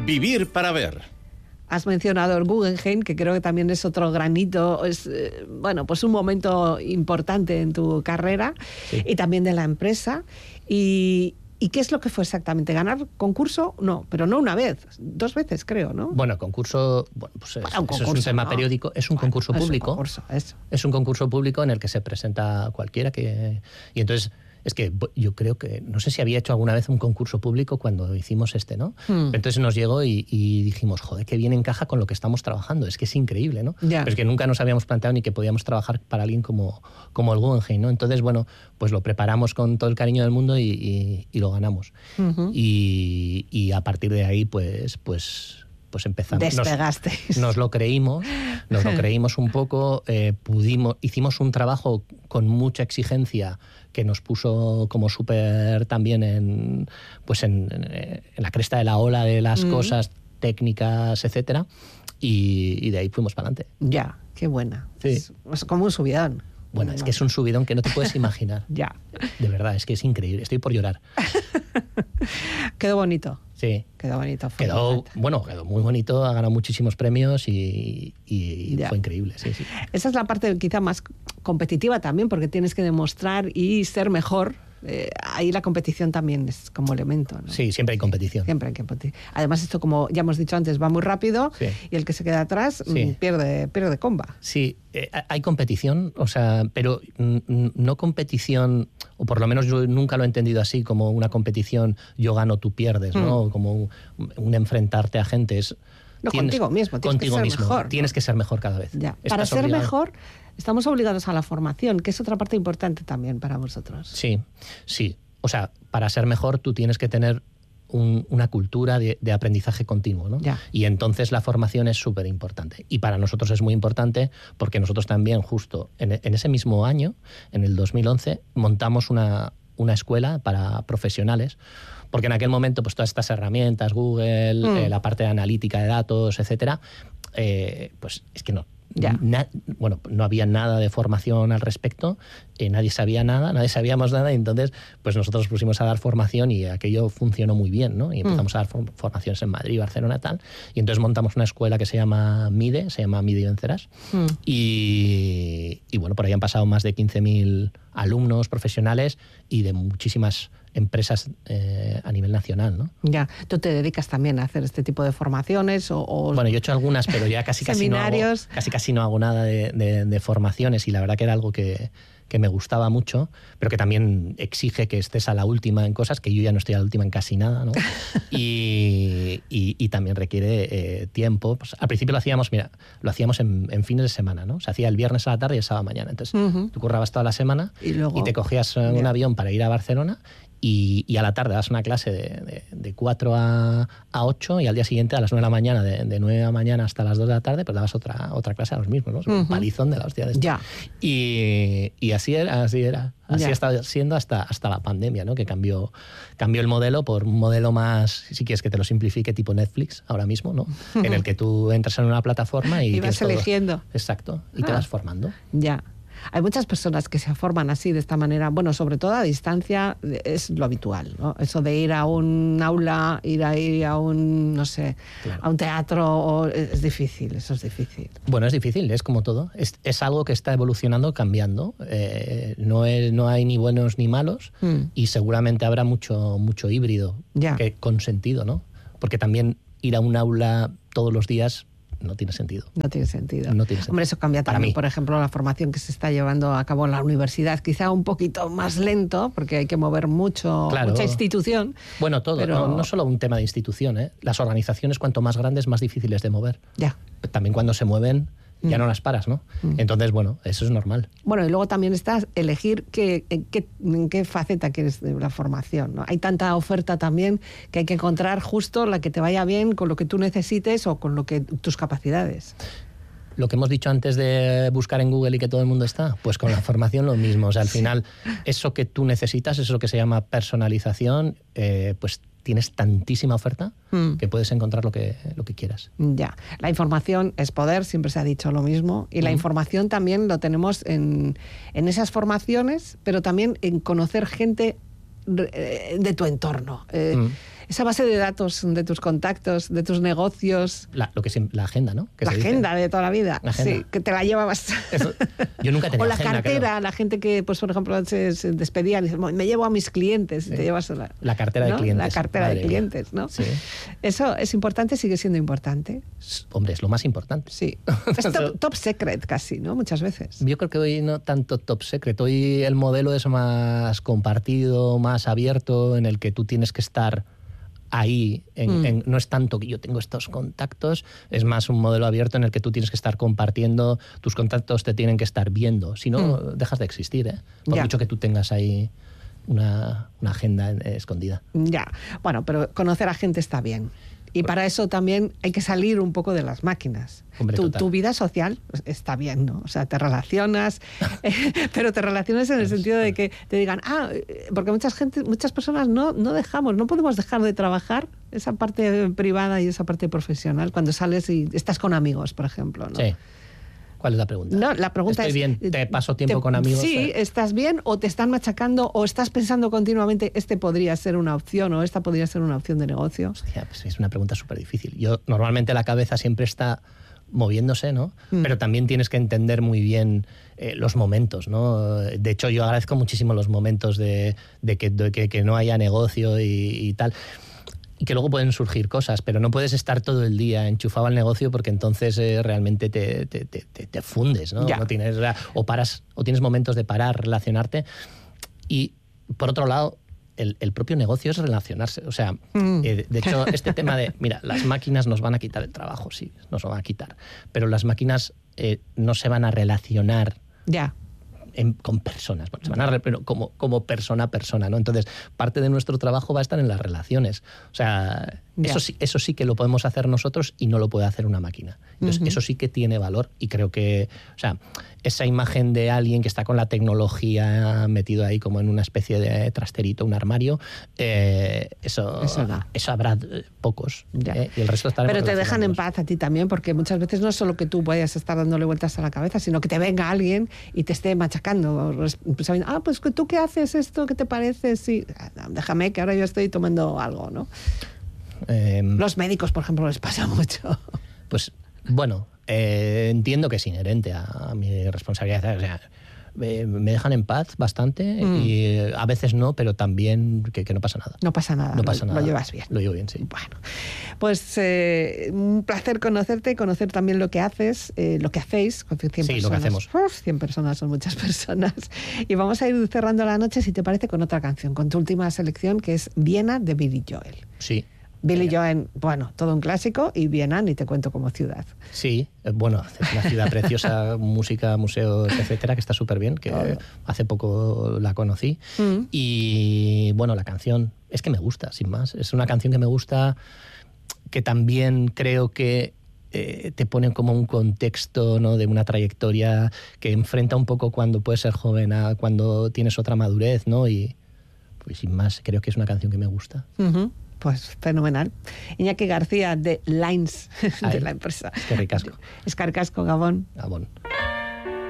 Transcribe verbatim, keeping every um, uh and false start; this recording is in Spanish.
Vivir para ver. Has mencionado el Guggenheim, que creo que también es otro granito, es eh, bueno, pues un momento importante en tu carrera, sí. Y también de la empresa. Y, ¿Y qué es lo que fue exactamente? ¿Ganar concurso? No, pero no una vez, dos veces creo, ¿no? Bueno, concurso, bueno, pues bueno, es, un concurso, concurso, es un tema ¿no? periódico, es un bueno, concurso público. Es un concurso, eso. Es un concurso público en el que se presenta cualquiera que... Y entonces... Es que yo creo que, no sé si había hecho alguna vez un concurso público cuando hicimos este, ¿no? Hmm. Entonces nos llegó y, y dijimos, joder, qué bien encaja con lo que estamos trabajando, es que es increíble, ¿no? Yeah. Pero es que nunca nos habíamos planteado ni que podíamos trabajar para alguien como, como el Guggenheim, ¿no? Entonces, bueno, pues lo preparamos con todo el cariño del mundo y, y, y lo ganamos. Uh-huh. Y, y a partir de ahí, pues... pues pues empezamos. Despegaste. Nos, nos lo creímos, nos lo creímos un poco, eh, pudimos, hicimos un trabajo con mucha exigencia que nos puso como súper también en, pues en, en la cresta de la ola de las mm. cosas técnicas, etcétera, y, y de ahí fuimos para adelante. Ya, qué buena. Sí. Es, es como un subidón. Bueno, es que es un subidón que no te puedes imaginar. Ya. De verdad, es que es increíble. Estoy por llorar. Quedó bonito. Sí. Quedó bonito. Quedó, bueno, quedó muy bonito, ha ganado muchísimos premios y, y fue increíble. Sí, sí. Esa es la parte quizá más competitiva también, porque tienes que demostrar y ser mejor. Eh, ahí la competición también es como elemento, ¿no? Sí, siempre hay competición. Siempre hay competición. Además, esto, como ya hemos dicho antes, va muy rápido, sí. Y el que se queda atrás sí. pierde, pierde comba. Sí, eh, hay competición, o sea, pero n- no competición, o por lo menos yo nunca lo he entendido así, como una competición yo gano, tú pierdes, mm. ¿no? Como un, un enfrentarte a gente. Es, no, tienes, contigo mismo, tienes contigo que ser mismo, mejor. Tienes que ser mejor cada vez. Ya. Para ser obligado. mejor... Estamos obligados a la formación, que es otra parte importante también para vosotros. Sí, sí. O sea, para ser mejor tú tienes que tener un, una cultura de, de aprendizaje continuo, ¿no? Ya. Y entonces la formación es súper importante. Y para nosotros es muy importante porque nosotros también justo en, en ese mismo año, en el dos mil once, montamos una, una escuela para profesionales. Porque en aquel momento pues todas estas herramientas, Google, mm. eh, la parte de analítica de datos, etcétera, eh, pues es que no. Ya. Na, bueno, no había nada de formación al respecto, eh, nadie sabía nada, nadie sabíamos nada, y entonces pues nosotros nos pusimos a dar formación y aquello funcionó muy bien, ¿no? Y empezamos mm. a dar for- formaciones en Madrid, Barcelona, tal, y entonces montamos una escuela que se llama MIDE, se llama MIDE y Vencerás, mm. y, y bueno, por ahí han pasado más de quince mil alumnos profesionales y de muchísimas empresas eh, a nivel nacional, ¿no? Ya, ¿tú te dedicas también a hacer este tipo de formaciones? O, o... Bueno, yo he hecho algunas, pero ya casi casi no hago, casi casi no hago nada de, de, de formaciones, y la verdad que era algo que, que me gustaba mucho, pero que también exige que estés a la última en cosas, que yo ya no estoy a la última en casi nada, ¿no? y, y, y también requiere eh, tiempo. Pues, al principio lo hacíamos, mira, lo hacíamos en, en fines de semana, ¿no? Se hacía el viernes a la tarde y el sábado mañana. Entonces, uh-huh. tú currabas toda la semana y, luego, y te cogías yeah. un avión para ir a Barcelona. Y, y a la tarde das una clase de, de, de cuatro a ocho, y al día siguiente a las nueve de la mañana, de, de nueve de la mañana hasta las dos de la tarde, pues dabas otra, otra clase a los mismos, ¿no? Uh-huh. Un palizón de la hostia de esto. Ya. Y, y así era, así era. Así ya. ha estado siendo hasta, hasta la pandemia, ¿no? Que cambió, cambió el modelo por un modelo más, si quieres que te lo simplifique, tipo Netflix ahora mismo, ¿no? Uh-huh. En el que tú entras en una plataforma y, y vas eligiendo. Todo. Exacto. Y ah. te vas formando. Ya. Hay muchas personas que se forman así, de esta manera. Bueno, sobre todo a distancia es lo habitual, ¿no? Eso de ir a un aula, ir a ir a un, no sé, claro. a un teatro, o, es difícil, eso es difícil. Bueno, es difícil, es como todo. Es, es algo que está evolucionando, cambiando. Eh, no, es, no hay ni buenos ni malos, mm. y seguramente habrá mucho, mucho híbrido, ya. que, con sentido, ¿no? Porque también ir a un aula todos los días no tiene sentido. No tiene sentido. No tiene sentido. Hombre, eso cambia también, por ejemplo, la formación que se está llevando a cabo en la universidad, quizá un poquito más lento, porque hay que mover mucho, claro. mucha institución. Bueno, todo, pero... no, no solo un tema de institución, ¿eh? Las organizaciones, cuanto más grandes, más difíciles de mover. Ya. También cuando se mueven, ya mm. no las paras, ¿no? Mm. Entonces, bueno, eso es normal. Bueno, y luego también está elegir qué, en, qué, en qué faceta quieres de la formación, ¿no? Hay tanta oferta también que hay que encontrar justo la que te vaya bien con lo que tú necesites o con lo que tus capacidades. Lo que hemos dicho antes de buscar en Google y que todo el mundo está, pues con la formación lo mismo. O sea, al sí. final, eso que tú necesitas, eso que se llama personalización, eh, pues tienes tantísima oferta mm. que puedes encontrar lo que, lo que quieras. Ya, la información es poder, siempre se ha dicho lo mismo, y mm. la información también lo tenemos en, en esas formaciones, pero también en conocer gente de tu entorno. Eh, mm. esa base de datos de tus contactos, de tus negocios. La, lo que es la agenda, ¿no? Que la agenda dice. de toda la vida. La agenda. Sí, que te la llevabas. Eso, yo nunca tenía O la agenda, cartera, creo. la gente que, pues por ejemplo, se, se despedía y dice, me llevo a mis clientes. Sí. Y te llevas la, la cartera ¿no? de clientes. La cartera Madre de clientes, mía. ¿no? Sí. Eso es importante, sigue siendo importante. Hombre, es lo más importante. Sí. Es top, top secret casi, ¿no? Muchas veces. Yo creo que hoy no tanto top secret, hoy el modelo es más compartido, más abierto, en el que tú tienes que estar ahí, en, mm. en, no es tanto que yo tengo estos contactos, es más un modelo abierto en el que tú tienes que estar compartiendo, tus contactos te tienen que estar viendo, si no mm. dejas de existir, ¿eh? Por ya. mucho que tú tengas ahí una, una agenda escondida. Ya, bueno, pero conocer a gente está bien. Y para eso también hay que salir un poco de las máquinas. Hombre, tu, tu vida social está bien, ¿no? O sea, te relacionas, eh, pero te relacionas en el sentido de que te digan, ah, porque muchas gente, muchas personas no, no dejamos, no podemos dejar de trabajar esa parte privada y esa parte profesional cuando sales y estás con amigos, por ejemplo, ¿no? Sí. ¿Cuál es la pregunta? No, la pregunta Estoy es... bien, te paso tiempo te, con amigos. Sí, eh. ¿estás bien o te están machacando o estás pensando continuamente este podría ser una opción o esta podría ser una opción de negocio? Hostia, pues es una pregunta súper difícil. Yo, normalmente la cabeza siempre está moviéndose, ¿no? Mm. Pero también tienes que entender muy bien eh, los momentos, ¿no? De hecho, yo agradezco muchísimo los momentos de, de, que, de que, que no haya negocio y, y tal. Y que luego pueden surgir cosas, pero no puedes estar todo el día enchufado al negocio porque entonces eh, realmente te, te, te, te fundes, ¿no? Ya. No tienes, o paras, o tienes momentos de parar, relacionarte. Y por otro lado, el, el propio negocio es relacionarse. O sea, mm. eh, de hecho, este tema de, mira, las máquinas nos van a quitar el trabajo, sí, nos lo van a quitar, pero las máquinas eh, no se van a relacionar. Ya. En, con personas, bueno, se van a re, pero como, como persona a persona, ¿no? Entonces, parte de nuestro trabajo va a estar en las relaciones. O sea, eso sí, eso sí que lo podemos hacer nosotros y no lo puede hacer una máquina. Entonces, uh-huh. eso sí que tiene valor y creo que, o sea, esa imagen de alguien que está con la tecnología metido ahí como en una especie de trasterito, un armario, eh, eso, eso, no. eso habrá pocos. ¿eh? Y el resto estará. Pero te dejan en paz a ti también, porque muchas veces no es solo que tú vayas a estar dándole vueltas a la cabeza, sino que te venga alguien y te esté machacando. Sabiendo, ah, pues tú qué haces esto, ¿qué te parece? Sí, déjame que ahora yo estoy tomando algo, ¿no? Eh, Los médicos, por ejemplo, les pasa mucho. Pues, bueno, eh, entiendo que es inherente a, a mi responsabilidad. O sea, eh, me dejan en paz bastante mm. y eh, a veces no, pero también que, que no pasa nada. No pasa nada. No pasa lo, nada. Lo llevas bien. Lo llevo bien, sí. Bueno, pues eh, un placer conocerte, conocer también lo que haces, eh, lo que hacéis con cien sí, personas. lo que hacemos. Uf, cien personas son muchas personas. Y vamos a ir cerrando la noche, si te parece, con otra canción, con tu última selección, que es Viena, de Billy Joel. Sí. Billy Joel, bueno, todo un clásico, y Viena, ni te cuento como ciudad. Sí, bueno, es una ciudad preciosa, música, museos, etcétera, que está súper bien, que oh. hace poco la conocí. Mm. Y bueno, la canción es que me gusta, sin más. Es una canción que me gusta, que también creo que eh, te pone como un contexto, ¿no?, de una trayectoria que enfrenta un poco cuando puedes ser joven a cuando tienes otra madurez, ¿no? Y pues sin más, creo que es una canción que me gusta. Uh-huh. Pues fenomenal. Iñaki García, de Lines, Ay, de la empresa. Es que ricasco. Es Carcasco, Gabón. Gabón.